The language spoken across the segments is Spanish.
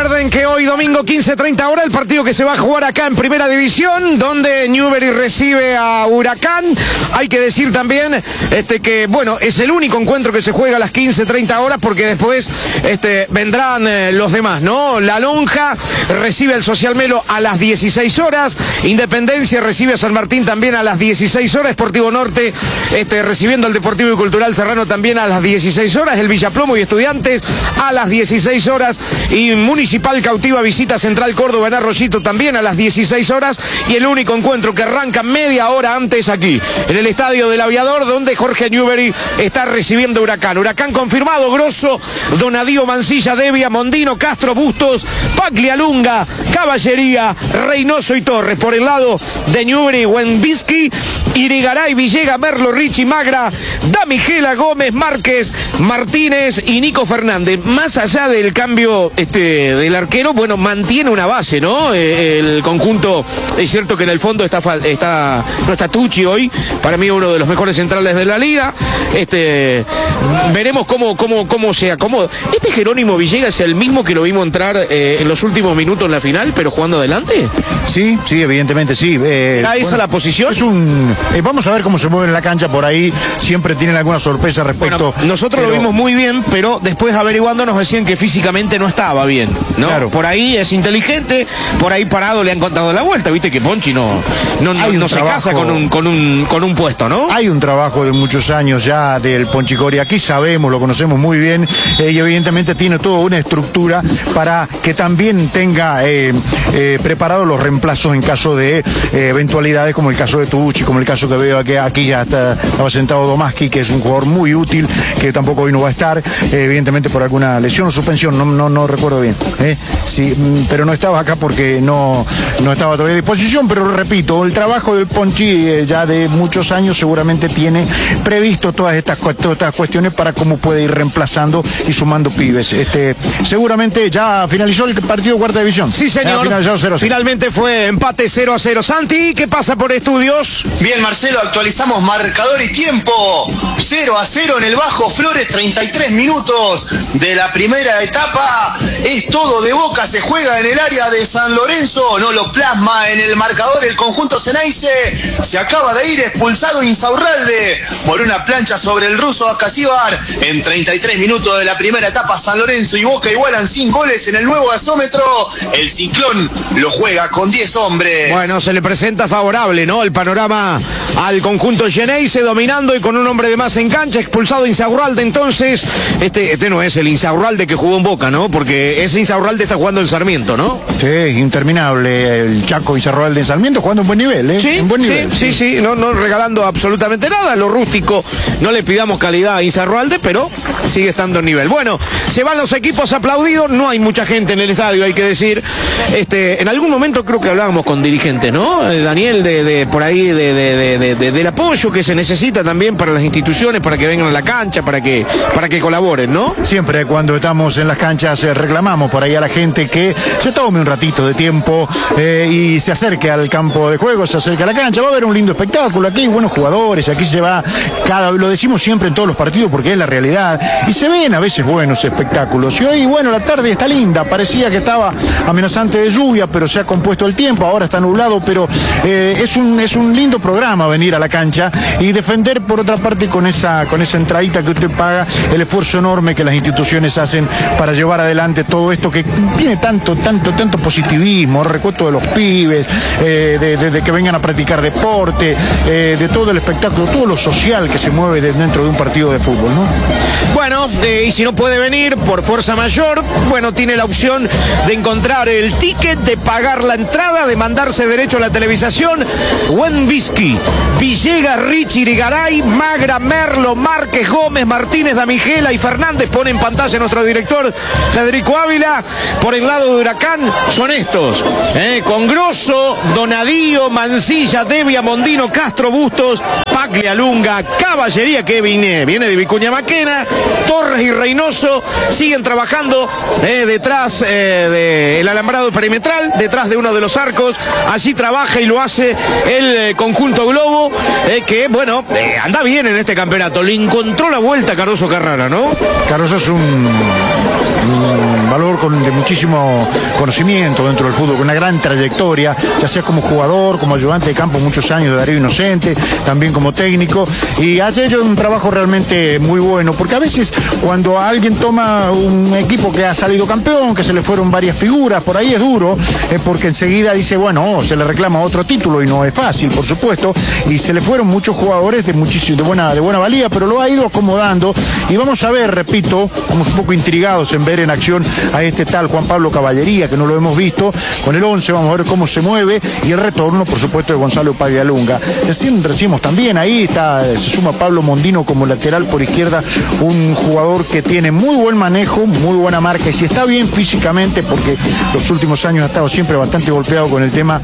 Recuerden que hoy domingo 15:30 horas el partido que se va a jugar acá en Primera División, donde Newbery recibe a Huracán. Hay que decir también que, bueno, es el único encuentro que se juega a las 15:30 horas, porque después vendrán los demás, ¿no? La Lonja recibe al Social Melo a las 16 horas. Independencia recibe a San Martín también a las 16 horas. Sportivo Norte recibiendo al Deportivo y Cultural Serrano también a las 16 horas. El Villaplomo y Estudiantes a las 16 horas. Y Municipal Cautiva visita Central Córdoba en Arroyito también a las 16 horas. Y el único encuentro que arranca media hora antes aquí, en el Estadio del Aviador, donde Jorge Newbery está recibiendo Huracán. Huracán confirmado: Grosso, Donadío, Mancilla, Devia, Mondino, Castro, Bustos, Paglialunga, Caballería, Reynoso y Torres. Por el lado de Newbery, Wenbisky, Irigaray, Villega, Merlo, Richie, Magra, Damigela, Gómez, Márquez, Martínez y Nico Fernández. Más allá del cambio del arquero, bueno, mantiene una base, ¿no? El conjunto, es cierto que en el fondo no está Tucci hoy, para mí uno de los mejores centrales de la liga. Veremos cómo se acomoda. Jerónimo Villegas es el mismo que lo vimos entrar en los últimos minutos en la final, pero jugando adelante. Sí, evidentemente sí. ¿Será esa la posición? Vamos a ver cómo se mueve en la cancha por ahí. Siempre tienen alguna sorpresa respecto. Bueno, nosotros lo vimos muy bien, pero después averiguando nos decían que físicamente no estaba bien, ¿no? Claro. Por ahí es inteligente, por ahí parado le han contado la vuelta. Viste que Ponchi no se casa con un puesto, ¿no? Hay un trabajo de muchos años ya del Ponchi Coria. Aquí sabemos, lo conocemos muy bien, y evidentemente tiene toda una estructura para que también tenga preparados los reemplazos en caso de eventualidades, como el caso de Tucci, como el caso que veo aquí ya estaba sentado Domaski, que es un jugador muy útil, que tampoco hoy no va a estar, evidentemente por alguna lesión o suspensión, no recuerdo bien. Sí, pero no estaba acá porque no estaba todavía a disposición, pero repito, el trabajo del Ponchi ya de muchos años seguramente tiene previsto todas estas cuestiones para cómo puede ir reemplazando y sumando pibes. Seguramente ya finalizó el partido de cuarta división. Sí, señor. 0-0. Finalmente fue empate 0-0. Santi, ¿qué pasa por estudios? Bien, Marcelo, actualizamos marcador y tiempo. 0-0 en el Bajo Flores, 33 minutos de la primera etapa. Es todo de Boca, se juega en el área de San Lorenzo, no lo plasma en el marcador el conjunto Ceneice. Se acaba de ir expulsado Insaurralde por una plancha sobre el ruso Acasíbar. En 33 minutos de la primera etapa, San Lorenzo y Boca igualan sin goles en el nuevo gasómetro. El Ciclón lo juega con 10 hombres. Bueno, se le presenta favorable, ¿no? El panorama al conjunto Ceneice, dominando y con un hombre de más en cancha, expulsado Insaurralde. Entonces, este no es el Insaurralde que jugó en Boca, ¿no? Porque ese Insaurralde está jugando en Sarmiento, ¿no? Sí, interminable. El Chaco Insaurralde en Sarmiento jugando en buen nivel, ¿eh? Sí, en buen nivel. Sí, no regalando absolutamente nada. Lo rústico, no le pidamos calidad a Insaurralde, pero sigue estando en nivel. Bueno, se van los equipos aplaudidos, no hay mucha gente en el estadio, hay que decir. En algún momento creo que hablábamos con dirigentes, ¿no? Daniel, por ahí, del apoyo que se necesita también para las instituciones, para que vengan a la cancha, para que colaboren, ¿no? Siempre cuando estamos en las canchas reclamamos por ahí a la gente que se tome un ratito de tiempo y se acerque al campo de juego, se acerque a la cancha. Va a haber un lindo espectáculo, aquí hay buenos jugadores, aquí se va, lo decimos siempre en todos los partidos porque es la realidad, y se ven a veces buenos espectáculos. Y hoy, bueno, la tarde está linda, parecía que estaba amenazante de lluvia, pero se ha compuesto el tiempo, ahora está nublado, pero es un lindo programa venir a la cancha y defender, por otra parte, con esa entradita que usted paga, el esfuerzo enorme que las instituciones hacen para llevar adelante todo esto que tiene tanto positivismo, recuento de los pibes, de que vengan a practicar deporte, de todo el espectáculo, todo lo social que se mueve dentro de un partido de fútbol, ¿no? Bueno, y si no puede venir por fuerza mayor, bueno, tiene la opción de encontrar el ticket, de pagar la entrada, de mandarse derecho a la televisación. Wenbisky, Villegas, Richie, Irigaray, Magra, Merlo, Márquez, Gómez, Martínez, Damigela y Fernández. Pone en pantalla nuestro director Federico Ávila. Por el lado de Huracán son estos, con Grosso, Donadío, Mancilla, Devia, Mondino, Castro, Bustos, Paglialunga, Caballería, que viene de Vicuña Maquena, Torres y Reynoso siguen trabajando detrás del alambrado perimetral, detrás de uno de los arcos. Allí trabaja y lo hace el conjunto Globo, que bueno, anda bien en este campeonato. Le encontró la vuelta a Cardoso Carrara, ¿no? Cardoso es un valor jugador de muchísimo conocimiento dentro del fútbol, con una gran trayectoria, ya sea como jugador, como ayudante de campo, muchos años de Darío Inocente, también como técnico, y ha hecho un trabajo realmente muy bueno, porque a veces cuando alguien toma un equipo que ha salido campeón, que se le fueron varias figuras, por ahí es duro, porque enseguida dice, bueno, se le reclama otro título, y no es fácil, por supuesto, y se le fueron muchos jugadores de buena valía, pero lo ha ido acomodando, y vamos a ver, repito, estamos un poco intrigados en ver en acción a este tal Juan Pablo Caballería, que no lo hemos visto, con el 11, vamos a ver cómo se mueve, y el retorno, por supuesto, de Gonzalo Paglialunga. Recién decimos también, ahí se suma Pablo Mondino como lateral por izquierda, un jugador que tiene muy buen manejo, muy buena marca, y si está bien físicamente, porque los últimos años ha estado siempre bastante golpeado con el tema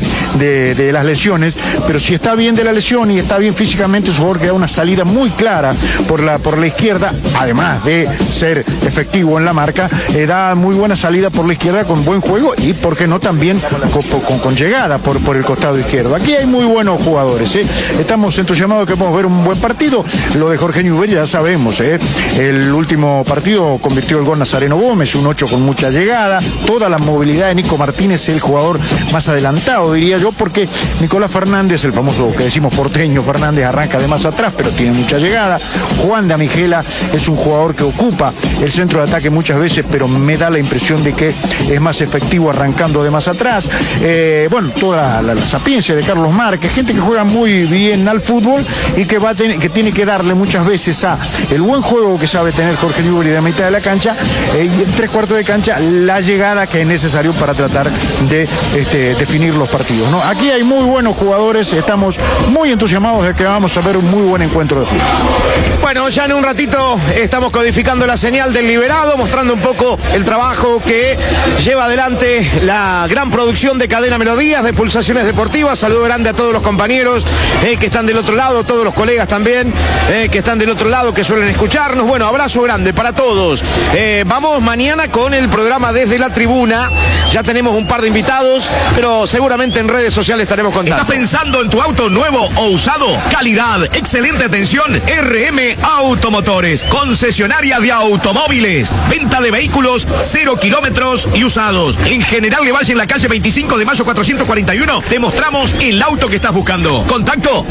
de las lesiones, pero si está bien de la lesión y está bien físicamente, es un jugador que da una salida muy clara por la izquierda, además de ser efectivo en la marca, da muy buena salida por la izquierda con buen juego y, por qué no, también con llegada por el costado izquierdo. Aquí hay muy buenos jugadores, estamos entusiasmados que podemos ver un buen partido. Lo de Jorge Newbery ya sabemos, el último partido convirtió el gol Nazareno Gómez, un 8 con mucha llegada, toda la movilidad de Nico Martínez, el jugador más adelantado, diría yo, porque Nicolás Fernández, el famoso que decimos porteño Fernández, arranca de más atrás, pero tiene mucha llegada. Juan de Amigela es un jugador que ocupa el centro de ataque muchas veces, pero me da la impresión de que es más efectivo arrancando de más atrás. Bueno, toda la sapiencia de Carlos Márquez, gente que juega muy bien al fútbol y que tiene que darle muchas veces a el buen juego que sabe tener Jorge Newbery de mitad de la cancha y en 3/4 de cancha la llegada que es necesario para tratar de definir los partidos, ¿no? Aquí hay muy buenos jugadores, estamos muy entusiasmados de que vamos a ver un muy buen encuentro de fútbol. Bueno, ya en un ratito estamos codificando la señal del Liberado, mostrando un poco el trabajo que lleva adelante la gran producción de Cadena Melodías, de Pulsaciones Deportivas. Saludo grande a todos los compañeros que están del otro lado, todos los colegas también que están del otro lado, que suelen escucharnos. Bueno, abrazo grande para todos. Vamos mañana con el programa Desde la Tribuna. Ya tenemos un par de invitados, pero seguramente en redes sociales estaremos contando. ¿Estás pensando en tu auto nuevo o usado? Calidad, excelente atención, RM Automotores, concesionaria de automóviles, venta de vehículos 0 kilómetros y usados. En General Levalle, en la calle 25 de mayo 441, te mostramos el auto que estás buscando. Contacto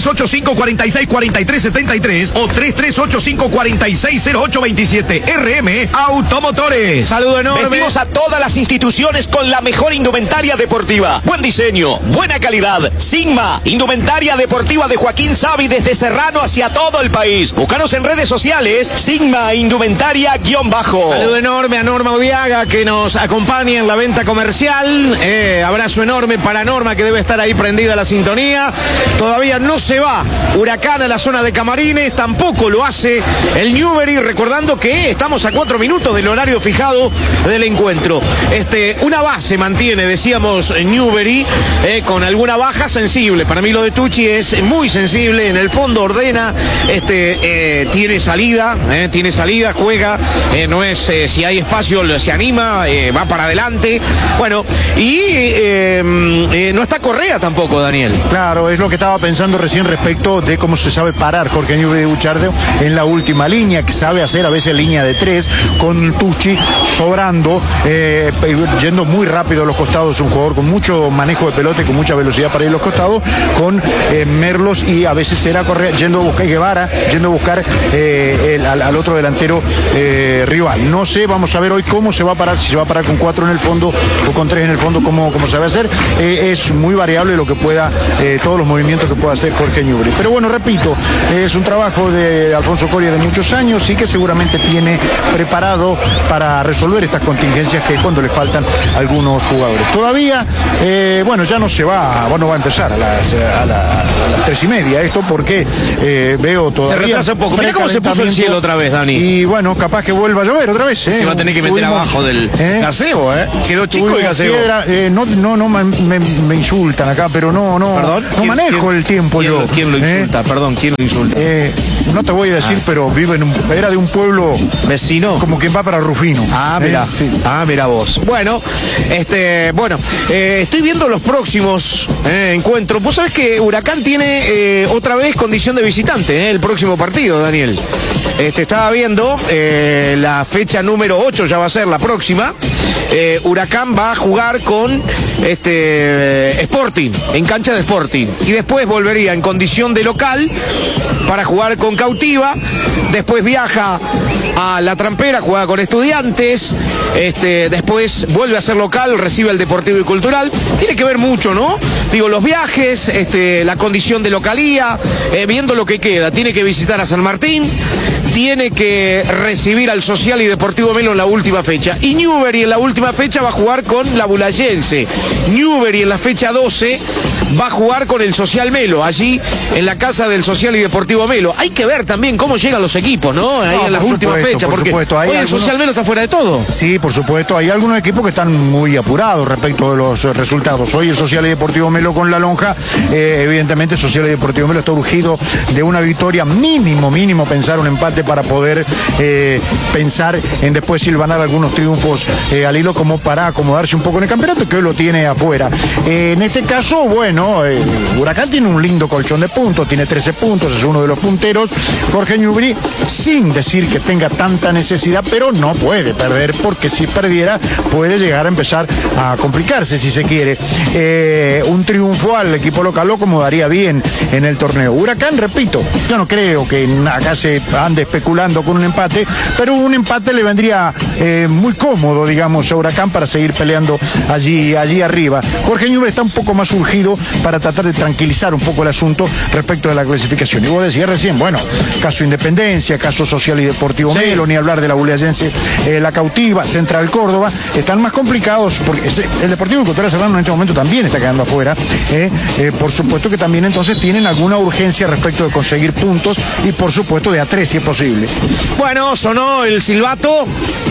3385-464373 o 3385-460827. RM Automotores. Saludo enorme. Vestimos a todas las instituciones con la mejor indumentaria deportiva. Buen diseño, buena calidad. Sigma, indumentaria deportiva de Joaquín Savi, desde Serrano hacia todo el país. Búscanos en redes sociales, Sigma Indumentaria _. Saludo enorme a Norma Odiaga, que nos acompaña en la venta comercial. Abrazo enorme para Norma, que debe estar ahí prendida a la sintonía. Todavía no se va Huracán a la zona de Camarines, tampoco lo hace el Newbery, recordando que estamos a 4 minutos del horario fijado del encuentro. Una base mantiene, decíamos, Newbery, con alguna baja sensible. Para mí lo de Tucci es muy sensible, en el fondo ordena, tiene salida, juega, no es si hay espacio se anima, va para adelante. Bueno, y no está Correa tampoco, Daniel. Claro, es lo que estaba pensando recién respecto de cómo se sabe parar Jorge Newbery de Buchardo en la última línea, que sabe hacer a veces línea de 3, con Tucci sobrando, yendo muy rápido a los costados, un jugador con mucho manejo de pelota y con mucha velocidad para ir a los costados, con Merlos, y a veces era Correa yendo a buscar Guevara, yendo a buscar al otro delantero rival. No sé, vamos a ver hoy cómo se va a parar, si se va a parar con 4 en el fondo o con 3 en el fondo, cómo se va a hacer. Es muy variable lo que pueda, todos los movimientos que pueda hacer Jorge Newbery. Pero bueno, repito, es un trabajo de Alfonso Coria de muchos años y que seguramente tiene preparado para resolver estas contingencias que cuando le faltan algunos jugadores. Todavía, bueno, ya no se va, bueno, va a empezar a las 3:30 esto, porque veo todavía... Se retrasa un poco. Mira cómo se puso el cielo otra vez, Dani. Y bueno, capaz que vuelva a llover otra vez. Se va a tener que meter abajo del gazebo, Quedó chico el gazebo. No me insultan acá, pero no. ¿Perdón? No manejo el tiempo yo. ¿Quién lo insulta? Perdón, ¿quién lo insulta? No te voy a decir, pero era de un pueblo vecino. Como quien va para Rufino. Mira. Sí. Mira vos. Bueno, estoy viendo los próximos encuentros. Vos sabés que Huracán tiene otra vez condición de visitante, el próximo partido, Daniel. Estaba viendo la fecha número 8, ya va a ser la próxima. Huracán va a jugar con Sporting, en cancha de Sporting, y después volvería en condición de local para jugar con Cautiva. Después viaja a La Trampera, juega con Estudiantes, después vuelve a ser local, recibe al Deportivo y Cultural. Tiene que ver mucho, ¿no? Digo, los viajes, la condición de localía, viendo lo que queda. Tiene que visitar a San Martín, tiene que recibir al Social y Deportivo Melo en la última fecha. Y Newbery en la última fecha va a jugar con la Bulayense. Newbery en la fecha 12 va a jugar con el Social Melo, allí en la casa del Social y Deportivo Melo. Hay que ver también cómo llegan los equipos, ¿no? Ahí en las últimas fechas, porque hoy el Social Melo está fuera de todo. Sí, por supuesto. Hay algunos equipos que están muy apurados respecto de los resultados. Hoy el Social y Deportivo Melo con la lonja, evidentemente el Social y Deportivo Melo está urgido de una victoria mínimo, pensar un empate para poder pensar en después silvanar algunos triunfos al hilo como para acomodarse un poco en el campeonato, que hoy lo tiene afuera. En este caso, Huracán tiene un lindo colchón de puntos, tiene 13 puntos, es uno de los punteros. Jorge Newbery, sin decir que tenga tanta necesidad, pero no puede perder, porque si perdiera puede llegar a empezar a complicarse si se quiere. Un triunfo al equipo local lo acomodaría bien en el torneo. Huracán, repito, yo no creo que acá se ande especulando con un empate, pero un empate le vendría muy cómodo, digamos, a Huracán para seguir peleando allí arriba. Jorge Newbery está un poco más urgido para tratar de tranquilizar un poco el asunto respecto de la clasificación. Y vos decías recién, caso Independencia, caso Social y Deportivo Melo, ni hablar de la Bulayense, la Cautiva, Central Córdoba, están más complicados, porque el Deportivo y Cultural Serrano en este momento también está quedando afuera. Por supuesto que también entonces tienen alguna urgencia respecto de conseguir puntos y por supuesto de A3 si es posible. Bueno, sonó el silbato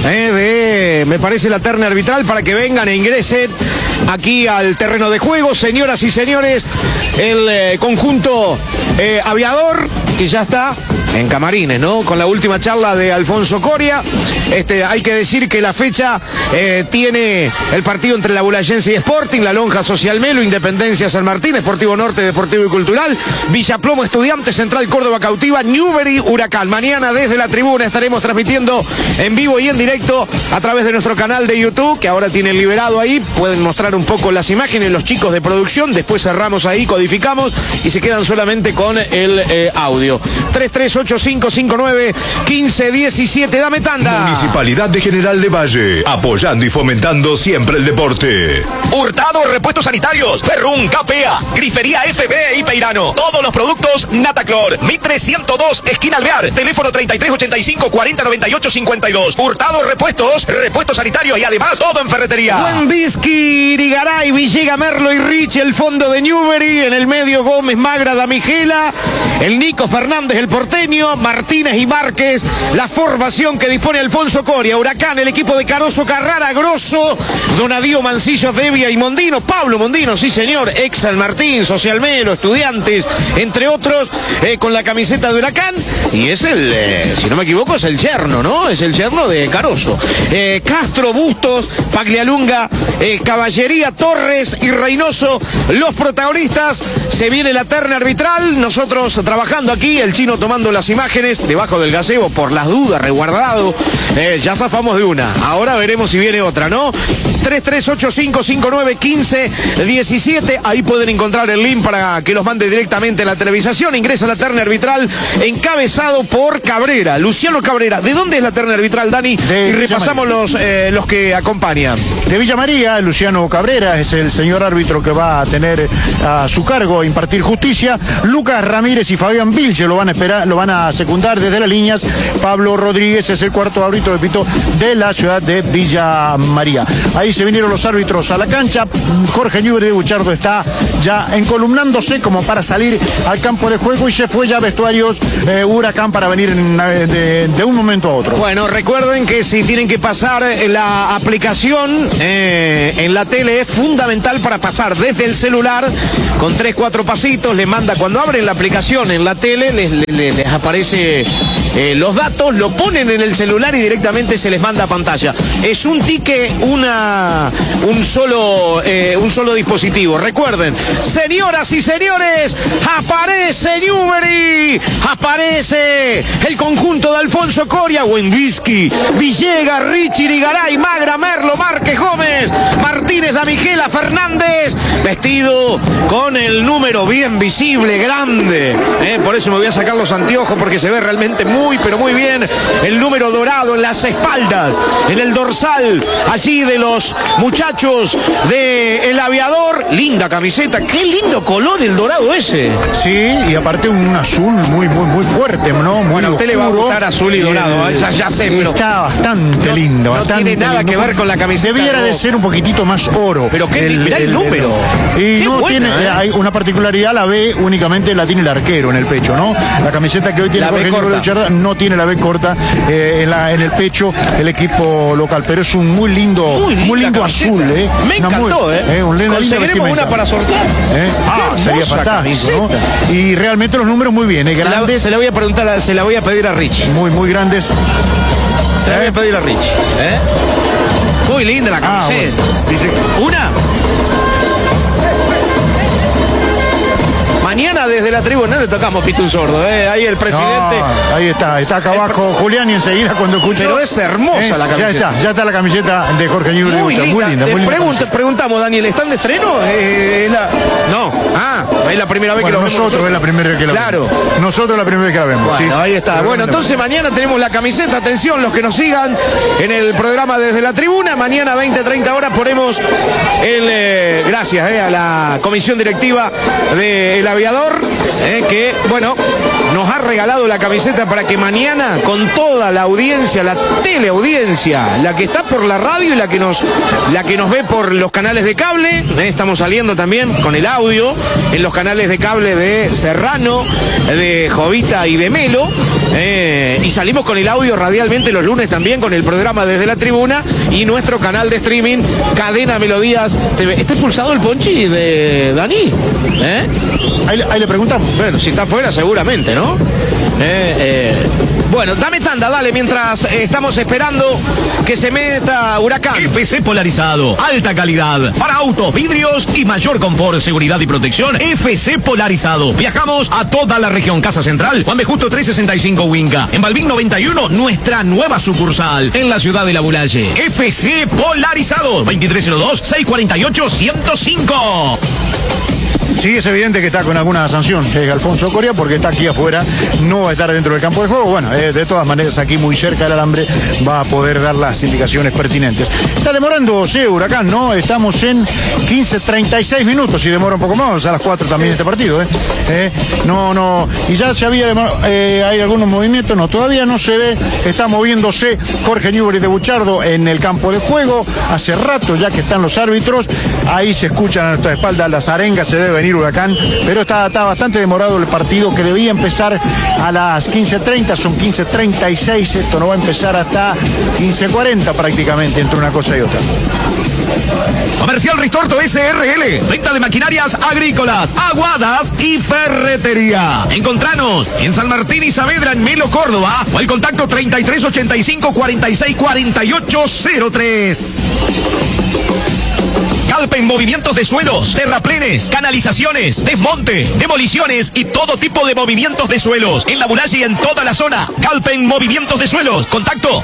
me parece la terna arbitral para que vengan e ingresen aquí al terreno de juego, señoras y señores, el conjunto aviador, que ya está en camarines, ¿no? Con la última charla de Alfonso Coria. Hay que decir que la fecha tiene el partido entre la Bulayense y Sporting, la Lonja Social Melo, Independencia San Martín, Deportivo Norte, Deportivo y Cultural, Villa Plomo Estudiantes, Central Córdoba Cautiva, Newbery Huracán. Mañana desde la tribuna estaremos transmitiendo en vivo y en directo a través de nuestro canal de YouTube, que ahora tienen liberado ahí. Pueden mostrar un poco las imágenes los chicos de producción, después cerramos ahí, codificamos y se quedan solamente con el audio. 3385591517, dame tanda. Municipalidad de General de Valle, apoyando y fomentando siempre el deporte. Hurtado, repuestos sanitarios, Ferrún, Capea, Grifería FB y Peirano. Todos los productos Nataclor. Mitre 102, esquina Alvear. Teléfono 3385-4098-52. Hurtado, repuestos sanitarios y además todo en ferretería. Wendiski, Irigaray, Villega, Merlo y Rich, el fondo de Newbery. En el medio Gómez, Magra, Damigela, el Nico Fernández, el porteño, Martínez y Márquez. La formación que dispone Alfonso Coria. Huracán, el equipo de Caroso, Carrara, Grosso, Donadío, Mancillo, Devia y Mondino. Pablo Mondino, sí señor, ex San Martín, Social Melo, Estudiantes, entre otros, con la camiseta de Huracán. Y es si no me equivoco, es el yerno, ¿no? Es el yerno de Caroso. Castro, Bustos, Paglialunga, Caballería, Torres y Reynoso, los protagonistas. Se viene la terna arbitral, nosotros trabajando aquí, el chino tomando las imágenes debajo del gazebo por las dudas, resguardado. Ya zafamos de una, ahora veremos si viene otra, ¿no? 3385591517, ahí pueden encontrar el link para que los mande directamente a la televisación. Ingresa la terna arbitral encabezado por Cabrera, Luciano Cabrera. ¿De dónde es la terna arbitral, Dani? Y repasamos los que acompañan. De Villa María, Luciano Cabrera es el señor árbitro que va a tener a su cargo impartir justicia. Lucas Ramírez y Fabián Vilche lo van a van a secundar desde las líneas. Pablo Rodríguez es el cuarto árbitro, repito, de la ciudad de Villa María. Ahí se vinieron los árbitros a la cancha. Jorge Newbery de Buchardo está ya encolumnándose como para salir al campo de juego y se fue ya a vestuarios Huracán para venir de un momento a otro. Bueno, recuerden que si tienen que pasar la aplicación en la tele es fundamental para pasar desde el celular con 3-4 pasitos. Le manda, cuando abren la aplicación en la tele, les aparece los datos, lo ponen en el celular y directamente se les manda a pantalla. Es un ticket, un solo dispositivo. Recuerden, señoras y señores, aparece Newbery, aparece el conjunto de Alfonso Coria, Wendiski, Villegas, Richie, Rigaray, Magra, Merlo, Márquez, Gómez, Martínez, Damigela, Fernández, vestido con el número bien visible, grande. Por eso me voy a sacar los anteojos porque se ve realmente muy, pero muy bien el número dorado en las espaldas, en el dorsal, allí de los muchachos del Aviador. Linda camiseta, qué lindo color el dorado ese. Sí, y aparte un azul muy fuerte, ¿no? Muy bueno, a usted le va a gustar azul y dorado, ya sé, pero está bastante lindo. No bastante tiene nada lindo. que ver con la camiseta. Debiera de ser un poquitito más oro. Pero mirá el número. Y qué no buena, tiene, hay una particularidad, la B únicamente la tiene el arquero en el pecho, ¿no? La camiseta que hoy tiene Jorge Newbery de Buchardo no tiene la B corta en el pecho el equipo local, pero es un muy lindo azul, Me encantó, conseguiremos una para sortear. Sería fantástico, ¿no? Y realmente los números muy bien, grandes. Se la voy a preguntar, se la voy a pedir a Rich. Muy grandes. Se la voy a pedir a Rich. Muy linda la camiseta. Bueno. Dice, ¿una? Mañana desde la tribuna le tocamos Pito un Sordo, Ahí el presidente. No, ahí está acá abajo Julián y enseguida cuando escucho. Pero es hermosa la camiseta. Ya está la camiseta de Jorge Newbery. Muy linda. Preguntamos, Daniel, ¿están de estreno? No. Es la primera vez que lo vemos. Nosotros es la primera vez que la vemos. Claro. Nosotros la primera vez que la vemos. Bueno, sí. ahí está. Bueno, entonces mañana tenemos la camiseta. Atención, los que nos sigan en el programa desde la tribuna. Mañana 20-30 horas ponemos gracias a la comisión directiva del Aviador, que, bueno, nos ha regalado la camiseta para que mañana, con toda la audiencia, la teleaudiencia, la que está por la radio y la que nos ve por los canales de cable, estamos saliendo también con el audio en los canales de cable de Serrano, de Jovita y de Melo, y salimos con el audio radialmente los lunes también con el programa desde la tribuna y nuestro canal de streaming Cadena Melodías TV. ¿Está expulsado el Ponchi de Dani? Ahí le preguntamos. Bueno, si está fuera seguramente, ¿no? Bueno, dame tanda, dale, mientras estamos esperando que se meta Huracán. FC Polarizado, alta calidad para autos, vidrios y mayor confort, seguridad y protección. FC Polarizado. Viajamos a toda la región. Casa Central, Juan B. Justo 365 Huinca. En Balbín 91, nuestra nueva sucursal en la ciudad de La Bulaye. FC Polarizado, 2302-648-105. Sí, es evidente que está con alguna sanción Alfonso Coria porque está aquí afuera, no va a estar dentro del campo de juego. Bueno, de todas maneras aquí muy cerca del alambre va a poder dar las indicaciones pertinentes. Está demorándose Huracán, ¿no? Estamos en 15:36 minutos y demora un poco más, a las 4 también este partido, No, y ya se había hay algunos movimientos, no, todavía no se ve, está moviéndose Jorge Newbery de Buchardo en el campo de juego, hace rato ya que están los árbitros, ahí se escuchan a nuestra espalda las arengas, se debe venir Huracán, pero está bastante demorado el partido que debía empezar a las 15:30, son 15:36, esto no va a empezar hasta 15:40 prácticamente entre una cosa y otra. Comercial Ristorto SRL, venta de maquinarias agrícolas, aguadas y ferretería. Encontranos en San Martín y Saavedra, en Melo, Córdoba, o el contacto 3385-464803. Calpen movimientos de suelos, terraplenes, canalizaciones, desmonte, demoliciones y todo tipo de movimientos de suelos. En La Bulaye y en toda la zona. Calpen movimientos de suelos. Contacto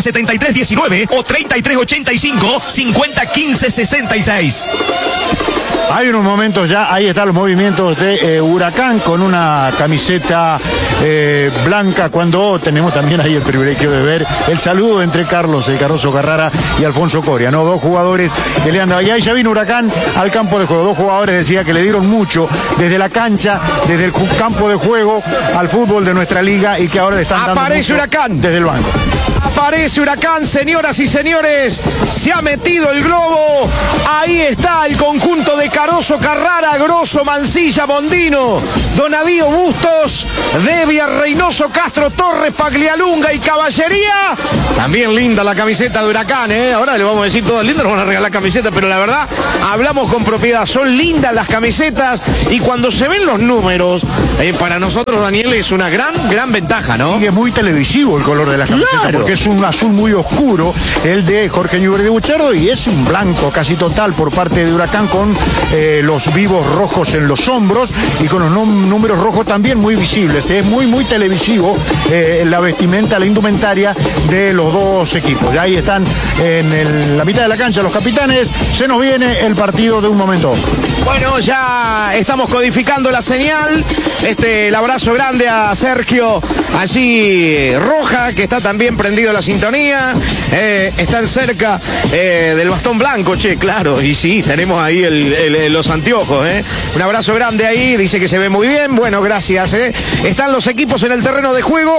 3385-407319 o 3385-501566. Hay unos momentos ya, ahí están los movimientos de Huracán con una camiseta blanca, cuando tenemos también ahí el privilegio de ver el saludo entre Carlos Caroso Carrara y Alfonso Coria, ¿no? Dos jugadores que le han dado. Y ahí ya vino Huracán al campo de juego. Dos jugadores, decía, que le dieron mucho desde la cancha, desde el campo de juego al fútbol de nuestra liga, y que ahora le están dando Aparece mucho Huracán desde el banco. Aparece Huracán, señoras y señores. Se ha metido el globo. Ahí está el conjunto de Caroso, Carrara, Grosso, Mancilla, Mondino, Donadío, Bustos, Devia, Reynoso, Castro, Torres, Paglialunga y Caballería. También linda la camiseta de Huracán, ¿eh? Ahora le vamos a decir todo lindo, nos van a regalar camiseta, pero la verdad, hablamos con propiedad. Son lindas las camisetas, y cuando se ven los números, para nosotros, Daniel, es una gran ventaja, ¿no? Sigue muy televisivo el color de la camiseta, claro, porque es un azul muy oscuro, el de Jorge Newbery de Buchardo, y es un blanco casi total por parte de Huracán, con los vivos rojos en los hombros y con los números rojos también muy visibles. Es muy televisivo la vestimenta, la indumentaria de los dos equipos. Y ahí están en la mitad de la cancha los capitanes. Se nos viene el partido de un momento. Bueno, ya estamos codificando la señal. El abrazo grande a Sergio allí Roja, que está también prendido la sintonía. Están cerca del bastón blanco, claro. Y sí, tenemos ahí los anteojos. Un abrazo grande ahí, dice que se ve muy bien. Bueno, gracias. Están los equipos en el terreno de juego.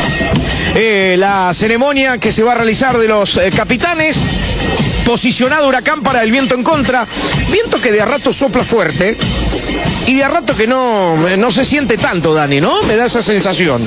La ceremonia que se va a realizar de los capitanes. Posicionado Huracán para el viento en contra. Viento que de a rato sopla fuerte y de a rato que no se siente tanto, Dani, ¿no? Me da esa sensación.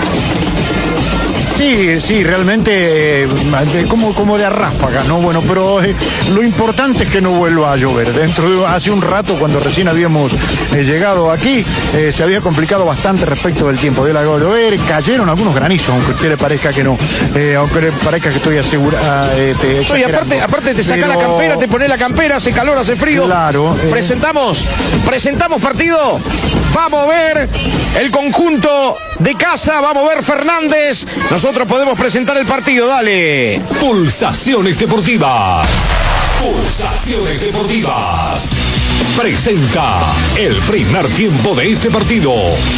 Sí, realmente como de a ráfaga, ¿no? Bueno, pero lo importante es que no vuelva a llover. Hace un rato, cuando recién habíamos llegado aquí, se había complicado bastante respecto del tiempo de la llover. Cayeron algunos granizos, aunque a usted le parezca que no, aunque le parezca que estoy asegurado. Y aparte te saca la campera, te pone la campera, hace calor, hace frío. Claro. Presentamos partido. Vamos a ver el conjunto de casa, vamos a ver Fernández. Nosotros podemos presentar el partido, dale. Pulsaciones Deportivas. Pulsaciones Deportivas. Presenta el primer tiempo de este partido.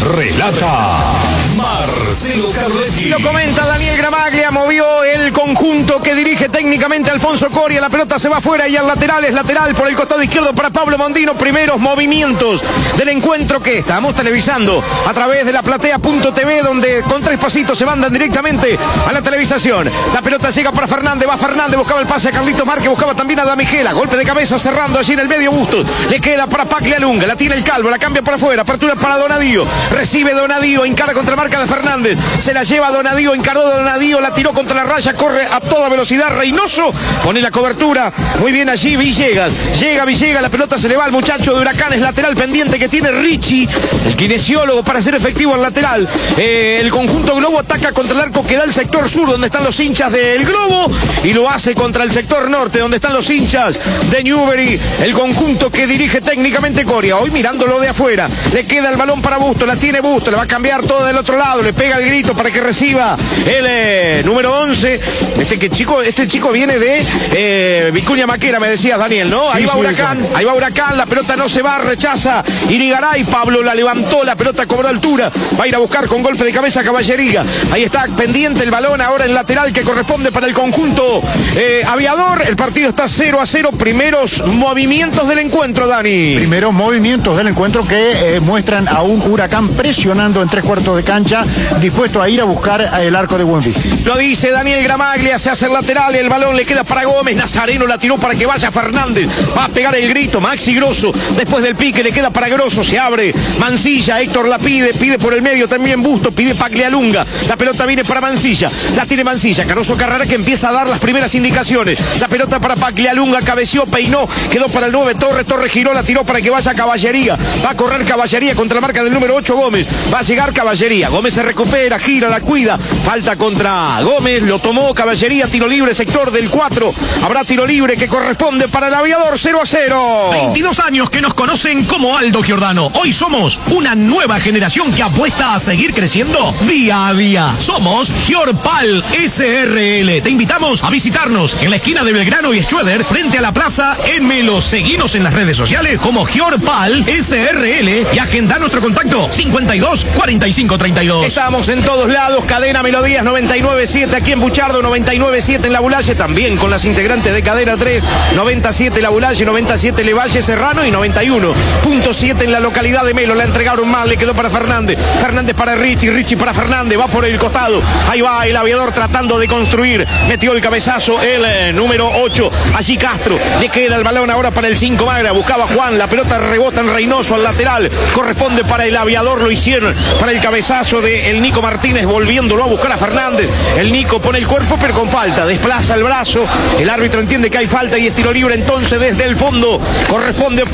Relata Marcelo Carletti. Lo comenta Daniel Gramaglia. Movió el conjunto que dirige técnicamente Alfonso Coria. La pelota se va afuera y al lateral es lateral por el costado izquierdo para Pablo Mondino. Primeros movimientos del encuentro que estamos televisando a través de la platea.tv, donde con 3 pasitos se mandan directamente a la televisación. La pelota llega para Fernández. Va Fernández, buscaba el pase a Carlito Márquez, buscaba también a Damigela. Golpe de cabeza cerrando allí en el medio Bustos. Le queda para Paglialunga, la tira el Calvo, la cambia por afuera, apertura para Donadío, recibe Donadío, encara contra la marca de Fernández, se la lleva Donadío, encaró Donadío, la tiró contra la raya, corre a toda velocidad Reynoso, pone la cobertura, muy bien allí Villegas, llega Villegas, la pelota se le va al muchacho de Huracán, es lateral pendiente que tiene Richie, el kinesiólogo para hacer efectivo el lateral. El conjunto Globo ataca contra el arco que da el sector sur, donde están los hinchas del Globo, y lo hace contra el sector norte, donde están los hinchas de Newbery, el conjunto que dirige técnicamente Coria. Hoy mirándolo de afuera, le queda el balón para Bustos, la tiene Bustos, le va a cambiar todo del otro lado, le pega el grito para que reciba el número 11. Este chico viene de Vicuña Maquera, me decías, Daniel, ¿no? Sí, ahí va Huracán, la pelota no se va, rechaza Irigaray, Pablo la levantó, la pelota cobró altura, va a ir a buscar con golpe de cabeza a Caballería. Ahí está pendiente el balón ahora en lateral que corresponde para el conjunto Aviador. El partido está 0-0, primeros movimientos del encuentro, Dani. Primeros movimientos del encuentro que muestran a un Huracán presionando en 3/4 de cancha, dispuesto a ir a buscar el arco de Buenfield. Lo dice Daniel Gramaglia, se hace el lateral, el balón le queda para Gómez, Nazareno la tiró para que vaya Fernández, va a pegar el grito, Maxi Grosso, después del pique le queda para Grosso, se abre Mancilla, Héctor la pide por el medio también Busto, pide Paglialunga, la pelota viene para Mancilla, la tiene Mancilla, Caroso Carrara que empieza a dar las primeras indicaciones, la pelota para Paglialunga, cabeció, peinó, quedó para el 9 Torres giró, la tiró para que vaya Caballería, va a correr Caballería contra la marca del número 8 Gómez, va a llegar Caballería, Gómez se recupera, gira, la cuida, falta contra Gómez, lo tomó Caballería, tiro libre, sector del 4, habrá tiro libre que corresponde para el Aviador, 0-0. 22 años que nos conocen como Aldo Giordano, hoy somos una nueva generación que apuesta a seguir creciendo día a día, somos Giorpal SRL, te invitamos a visitarnos en la esquina de Belgrano y Schroeder, frente a la plaza en Melo, seguinos en las redes sociales. sociales como Giorpal SRL y agenda nuestro contacto 52 45 32. Estamos en todos lados, Cadena Melodías 99.7 aquí en Buchardo, 99.7 en La Bulalle, también con las integrantes de Cadena 3, 97 La Bulalle, 97 Levalle Serrano y 91.7 en la localidad de Melo. La entregaron mal, le quedó para Fernández, Fernández para Richie para Fernández, va por el costado, ahí va el aviador tratando de construir, metió el cabezazo el número 8, allí Castro, le queda el balón ahora para el 5 Magra, buscaba Juan, la pelota rebota en Reynoso al lateral, corresponde para el aviador, lo hicieron para el cabezazo de el Nico Martínez, volviéndolo a buscar a Fernández, el Nico pone el cuerpo pero con falta, desplaza el brazo, el árbitro entiende que hay falta y es tiro libre entonces desde el fondo, corresponde